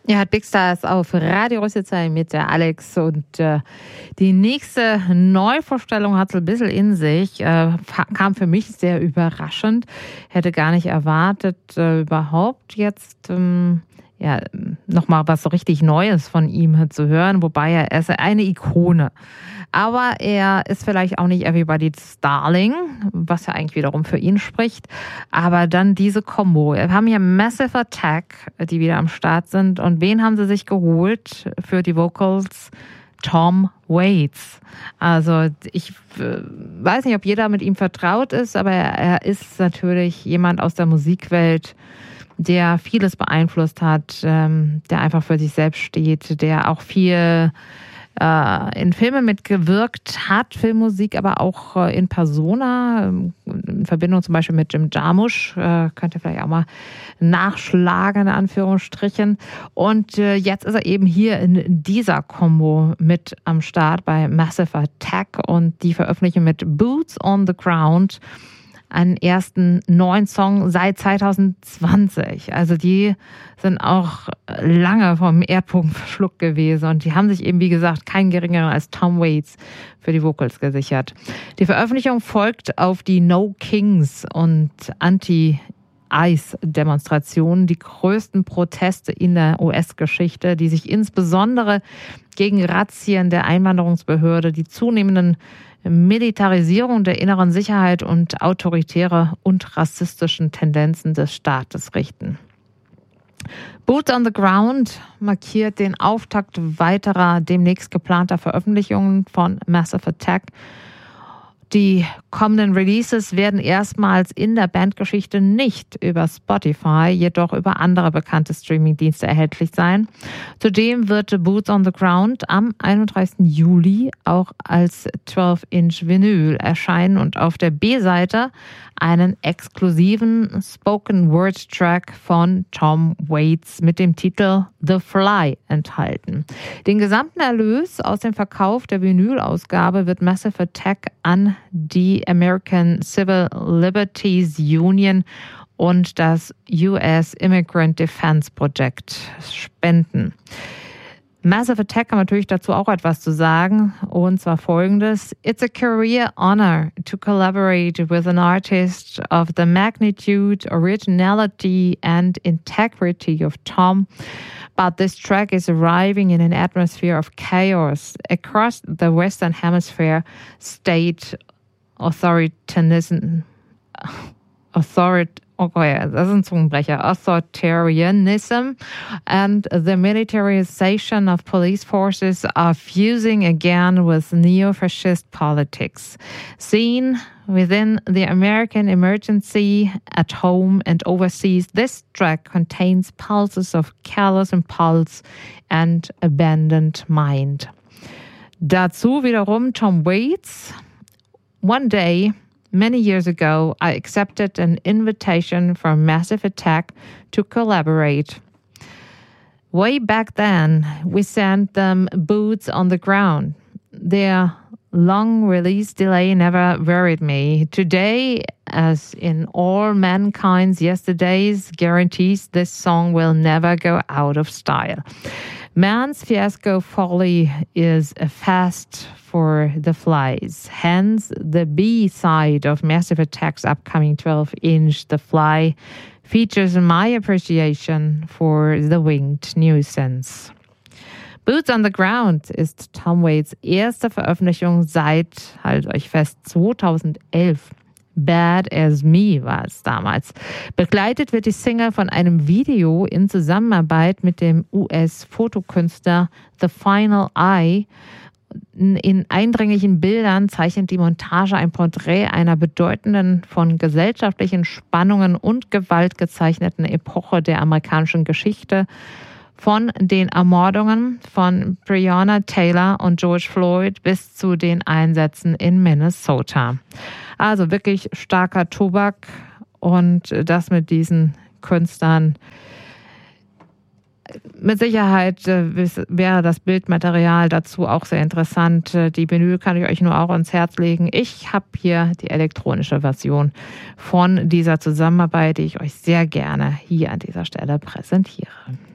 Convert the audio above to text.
Ihr hört Big Stars auf Radio Rüsselsheim mit der Alex und die nächste Neuvorstellung hat so ein bisschen in sich, kam für mich sehr überraschend, hätte gar nicht erwartet, überhaupt jetzt nochmal was so richtig Neues von ihm zu hören, wobei er ist eine Ikone. Aber er ist vielleicht auch nicht everybody's Darling, was ja eigentlich wiederum für ihn spricht. Aber dann diese Kombo. Wir haben hier Massive Attack, die wieder am Start sind. Und wen haben sie sich geholt für die Vocals? Tom Waits. Also ich weiß nicht, ob jeder mit ihm vertraut ist, aber er ist natürlich jemand aus der Musikwelt, der vieles beeinflusst hat, der einfach für sich selbst steht, der auch viel in Filmen mitgewirkt hat, Filmmusik, aber auch in Persona, in Verbindung zum Beispiel mit Jim Jarmusch, könnt ihr vielleicht auch mal nachschlagen, in Anführungsstrichen. Und jetzt ist er eben hier in dieser Kombo mit am Start bei Massive Attack und die veröffentlichen mit Boots on the Ground einen ersten neuen Song seit 2020. Also die sind auch lange vom Erdboden verschluckt gewesen und die haben sich eben, wie gesagt, keinen geringeren als Tom Waits für die Vocals gesichert. Die Veröffentlichung folgt auf die No Kings und Anti-ICE-Demonstrationen, die größten Proteste in der US-Geschichte, die sich insbesondere gegen Razzien der Einwanderungsbehörde, die zunehmenden Militarisierung der inneren Sicherheit und autoritäre und rassistischen Tendenzen des Staates richten. Boots on the Ground markiert den Auftakt weiterer demnächst geplanter Veröffentlichungen von Massive Attack. Die kommenden Releases werden erstmals in der Bandgeschichte nicht über Spotify, jedoch über andere bekannte Streamingdienste erhältlich sein. Zudem wird Boots on the Ground am 31. Juli auch als 12-Inch Vinyl erscheinen und auf der B-Seite einen exklusiven Spoken-Word-Track von Tom Waits mit dem Titel The Fly enthalten. Den gesamten Erlös aus dem Verkauf der Vinyl-Ausgabe wird Massive Attack an die American Civil Liberties Union und das US Immigrant Defense Project spenden. Massive Attack kann natürlich dazu auch etwas zu sagen, und zwar folgendes: It's a career honor to collaborate with an artist of the magnitude, originality and integrity of Tom. But this track is arriving in an atmosphere of chaos across the Western Hemisphere. State authoritarianism, authoritarianism and the militarization of police forces are fusing again with neo-fascist politics. Seen within the American emergency at home and overseas, this track contains pulses of callous impulse and abandoned mind. Dazu wiederum Tom Waits. One day, many years ago, I accepted an invitation from Massive Attack to collaborate. Way back then, we sent them Boots on the Ground. Their long release delay never worried me. Today, as in all mankind's yesterdays, guarantees this song will never go out of style. Man's fiasco folly is a fast for the flies. Hence, the B-side of Massive Attack's upcoming 12-inch The Fly features my appreciation for the winged nuisance. Boots on the Ground ist Tom Waits erste Veröffentlichung seit, haltet euch fest, 2011. Bad as Me war es damals. Begleitet wird die Single von einem Video in Zusammenarbeit mit dem US-Fotokünstler The Final Eye. In eindringlichen Bildern zeichnet die Montage ein Porträt einer bedeutenden, von gesellschaftlichen Spannungen und Gewalt gezeichneten Epoche der amerikanischen Geschichte, von den Ermordungen von Breonna Taylor und George Floyd bis zu den Einsätzen in Minnesota. Also wirklich starker Tobak, und das mit diesen Künstlern. Mit Sicherheit wäre das Bildmaterial dazu auch sehr interessant. Die Vinyl kann ich euch nur auch ans Herz legen. Ich habe hier die elektronische Version von dieser Zusammenarbeit, die ich euch sehr gerne hier an dieser Stelle präsentiere.